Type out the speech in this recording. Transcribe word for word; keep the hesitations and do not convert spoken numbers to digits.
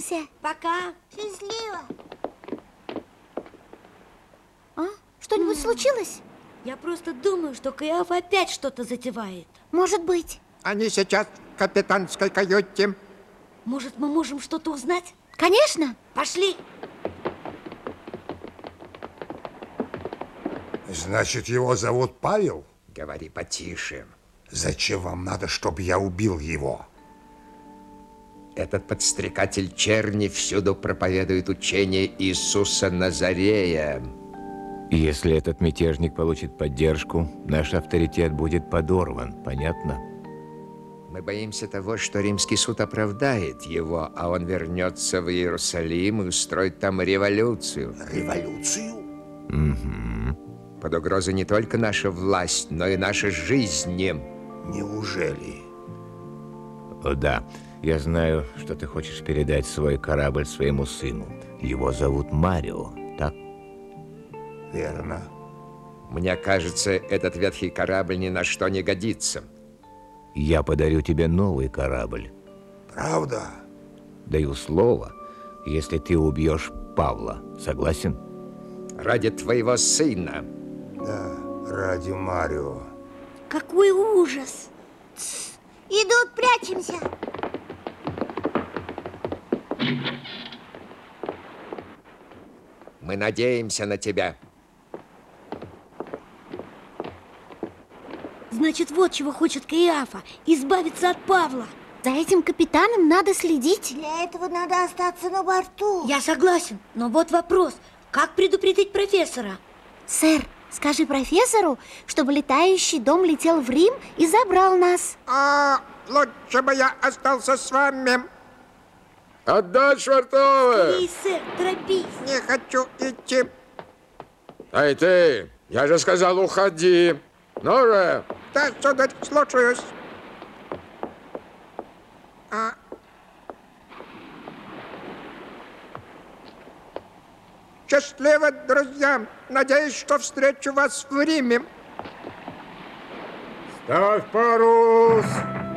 увидимся. Пока. Счастливо. А? Что-нибудь случилось? Я просто думаю, что Каиафа опять что-то затевает. Может быть. Они сейчас в капитанской каюте. Может, мы можем что-то узнать? Конечно. Пошли. Значит, его зовут Павел? Говори потише. Зачем вам надо, чтобы я убил его? Этот подстрекатель черни всюду проповедует учение Иисуса Назарея. Если этот мятежник получит поддержку, наш авторитет будет подорван, понятно? Мы боимся того, что римский суд оправдает его, а он вернется в Иерусалим и устроит там революцию. Революцию? Угу. Под угрозой не только наша власть, но и наша жизнь. Неужели? О, да. Я знаю, что ты хочешь передать свой корабль своему сыну. Его зовут Марио, так? Верно. Мне кажется, этот ветхий корабль ни на что не годится. Я подарю тебе новый корабль. Правда? Даю слово, если ты убьешь Павла. Согласен? Ради твоего сына. Да, ради Марио. Какой ужас. Идут, прячемся. Мы надеемся на тебя. Значит, вот чего хочет Каиафа. Избавиться от Павла. За этим капитаном надо следить. Для этого надо остаться на борту. Я согласен, но вот вопрос. Как предупредить профессора? Сэр, скажи профессору, чтобы летающий дом летел в Рим и забрал нас. А лучше бы я остался с вами. Отдать швартовы! Эй, сэр, торопись. Не хочу идти. Эй, ты! Я же сказал, уходи! Ну же! Да, сударь, слушаюсь. А... Счастливо, друзья. Надеюсь, что встречу вас в Риме. Ставь парус!